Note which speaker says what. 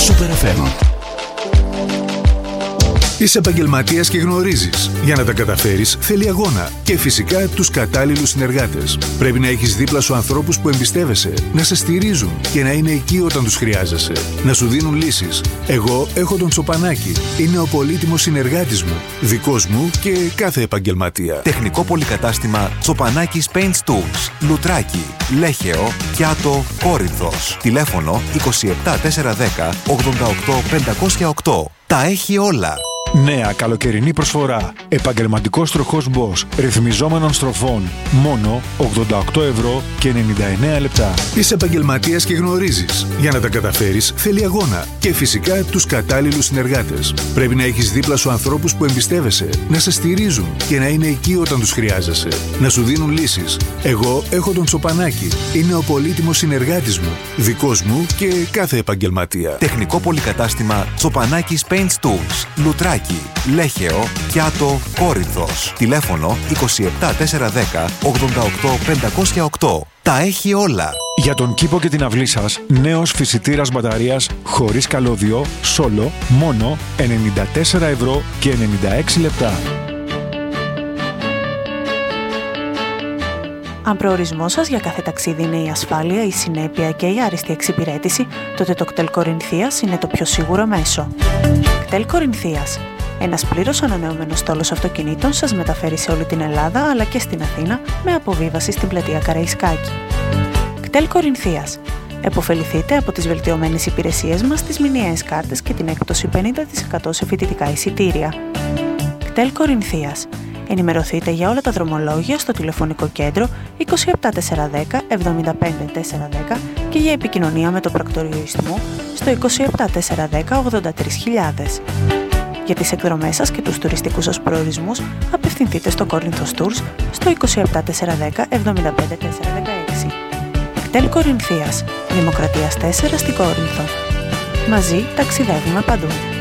Speaker 1: Super FM.
Speaker 2: Είσαι επαγγελματίας και γνωρίζεις. Για να τα καταφέρεις θέλει αγώνα και φυσικά τους κατάλληλους συνεργάτες. Πρέπει να έχεις δίπλα σου ανθρώπους που εμπιστεύεσαι, να σε στηρίζουν και να είναι εκεί όταν τους χρειάζεσαι. Να σου δίνουν λύσεις. Εγώ έχω τον Τσοπανάκη. Είναι ο πολύτιμος συνεργάτης μου, δικός μου και κάθε επαγγελματία.
Speaker 3: Τεχνικό πολυκατάστημα Τσοπανάκης Paints Tools. Λουτράκι, Λέχεο, Κιάτο, Κόρινθος. Τηλέφωνο 27410 88508. Τα έχει όλα.
Speaker 4: Νέα καλοκαιρινή προσφορά. Επαγγελματικός τροχός Bosch ρυθμιζόμενων στροφών. Μόνο 88 ευρώ και 99 λεπτά.
Speaker 2: Είσαι επαγγελματίας και γνωρίζεις. Για να τα καταφέρεις θέλει αγώνα και φυσικά τους κατάλληλους συνεργάτες. Πρέπει να έχεις δίπλα σου ανθρώπους που εμπιστεύεσαι, να σε στηρίζουν και να είναι εκεί όταν τους χρειάζεσαι. Να σου δίνουν λύσεις. Εγώ έχω τον Τσοπανάκη. Είναι ο πολύτιμος συνεργάτης μου, δικός μου και κάθε επαγγελματία.
Speaker 3: Τεχνικό πολυκατάστημα Τσοπανάκης Paints Tools. Λουτράκι, Λέχεο, Κιάτο, Κόρινθος. Τηλέφωνο 27410 88508. Τα έχει όλα.
Speaker 4: Για τον κήπο και την αυλή σας, νέος φυσιτήρας μπαταρίας χωρίς καλώδιο, Solo, μόνο 94 ευρώ και 96 λεπτά.
Speaker 5: Αν προορισμός σας για κάθε ταξίδι είναι η ασφάλεια, η συνέπεια και η άριστη εξυπηρέτηση, τότε το κτέλ Κορινθίας είναι το πιο σίγουρο μέσο. Κτέλ Κορινθίας. Ένας πλήρως ανανεωμένος στόλος αυτοκινήτων σας μεταφέρει σε όλη την Ελλάδα αλλά και στην Αθήνα με αποβίβαση στην πλατεία Καραϊσκάκη. κτέλ Κορινθίας. Εποφεληθείτε από τις βελτιωμένες υπηρεσίες μας, τις μηνιαίες κάρτες και την έκπτωση 50% σε φοιτητικά εισιτήρια. κτέλ Κορινθίας. Ενημερωθείτε για όλα τα δρομολόγια στο τηλεφωνικό κέντρο 27410 75410 και για επικοινωνία με το πρακτορείο Ιστμού στο 27410 83000. Για τις εκδρομές σας και τους τουριστικούς σας προορισμούς απευθυνθείτε στο Κόρινθος Tours στο 27410 75416. κτέλ Κορινθίας, Δημοκρατίας 4 στην Κόρινθο. Μαζί ταξιδεύουμε παντού.